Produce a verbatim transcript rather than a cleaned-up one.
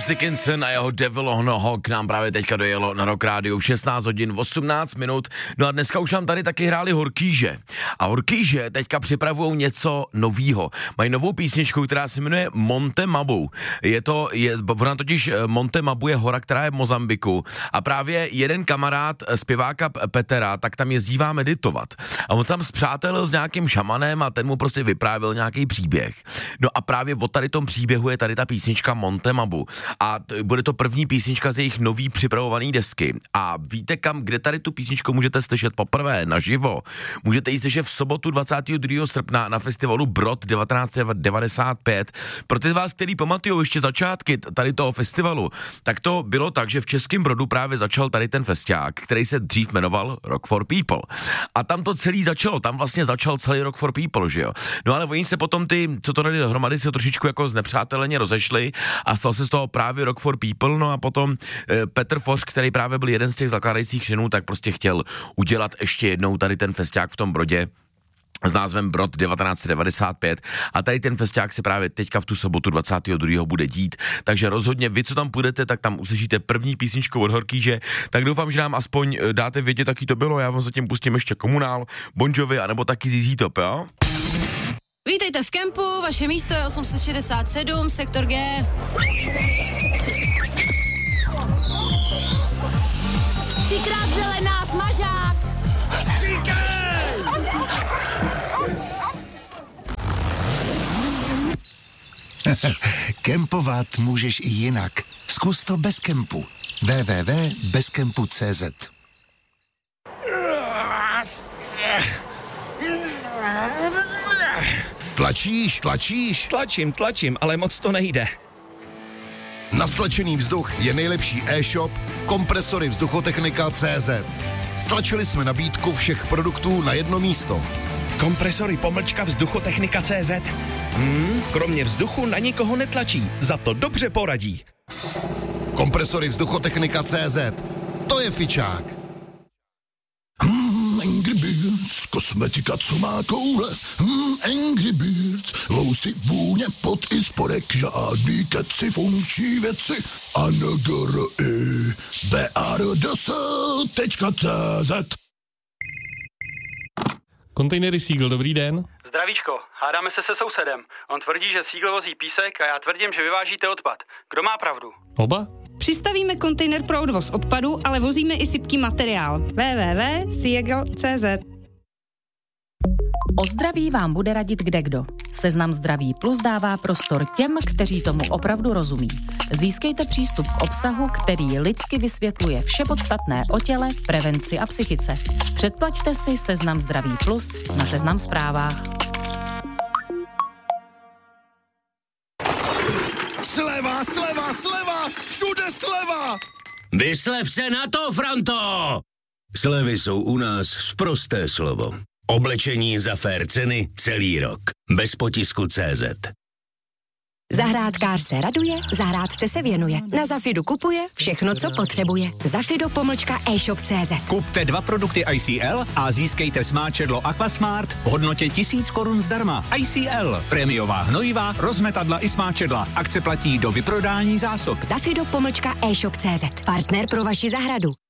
Dickinson a jeho Devil on a Hawk k nám právě teďka dojelo na Rock Radio v šestnáct hodin osmnáct minut. No a dneska už nám tady taky hráli Horkýže. A Horkýže teďka připravujou něco novýho. Mají novou písničku, která se jmenuje Monte Mabu. Je to, je, ona totiž Monte Mabu je hora, která je v Mozambiku. A právě jeden kamarád zpěváka Petera, tak tam jezdívá meditovat. A on tam spřátelil s nějakým šamanem a ten mu prostě vyprávěl nějaký příběh. No a právě o tady tom příběhu je tady ta písnička Monte Mabu. A t- bude to první písnička z jejich nový připravovaný desky. A víte kam, kde tady tu písničku můžete slyšet poprvé naživo? Můžete ji slyšet v sobotu dvacátého druhého srpna na festivalu Brod devatenáct devadesát pět. Pro ty z vás, který pamatují ještě začátky tady toho festivalu, tak to bylo tak, že v Českém Brodu právě začal tady ten festiák, který se dřív jmenoval Rock for People. A tam to celý začalo, tam vlastně začal celý Rock for People, že jo? No ale oni se potom ty, co to dali dohromady, se trošičku jako znepřáteleně rozešli a stal se z toho právě Rock for People, no a potom e, Petr Foř, který právě byl jeden z těch zakládajících členů, tak prostě chtěl udělat ještě jednou tady ten festiák v tom Brodě s názvem Brod devatenáct devadesát pět a tady ten festiák se právě teďka v tu sobotu dvacátého druhého bude dít, takže rozhodně vy, co tam půjdete, tak tam uslyšíte první písničku od Horkýže, tak doufám, že nám aspoň dáte vědět, jaký to bylo, já vám zatím pustím ještě Komunál, Bon Jovi, anebo taky Z Z Top, jo? Vítejte v kempu, vaše místo je osm set šedesát sedm, sektor G. Třikrát zelená, smažák! Kempovat můžeš i jinak. Zkus to bez kempu. w w w tečka bez kempu tečka c z Tlačíš, tlačíš? Tlačím, tlačím, ale moc to nejde. Na stlačený vzduch je nejlepší e-shop Kompresory Vzduchotechnika tečka cé zet. Stlačili jsme nabídku všech produktů na jedno místo. Kompresory pomlčka Vzduchotechnika tečka cé zet. Hmm, kromě vzduchu na nikoho netlačí, za to dobře poradí. Kompresory Vzduchotechnika tečka cé zet. To je fičák. Hmm, Angry Birds, kosmetika, co má koule. Hmm, Angry Birds, lousy, vůně, pot i spodek, žádný keci, funkční věci. A n g r i b a r d s tečka cé zet. Kontejnery Seagull, dobrý den. Zdravíčko, hádáme se se sousedem. On tvrdí, že Seagull vozí písek a já tvrdím, že vyvážíte odpad. Kdo má pravdu? Oba? Přistavíme kontejner pro odvoz odpadu, ale vozíme i sypký materiál. w w w tečka seagull tečka cé zet. O zdraví vám bude radit kdekdo. Seznam Zdraví Plus dává prostor těm, kteří tomu opravdu rozumí. Získejte přístup k obsahu, který lidsky vysvětluje vše podstatné o těle, prevenci a psychice. Předplaťte si Seznam Zdraví Plus na Seznam Zprávách. Sleva, sleva, sleva, všude sleva! Vyslev se na to, Franto! Slevy jsou u nás sprosté slovo. Oblečení za fér ceny celý rok. Bez potisku tečka cé zet. Zahrádkář se raduje, zahrádce se věnuje. Na Zafidu kupuje všechno, co potřebuje. Zafido pomlčka e-shop tečka cé zet. Kupte dva produkty I C L a získejte smáčedlo Aquasmart v hodnotě tisíc korun zdarma. I C L. Prémiová hnojiva, rozmetadla i smáčedla. Akce platí do vyprodání zásob. Zafido pomlčka e-shop tečka cé zet. Partner pro vaši zahradu.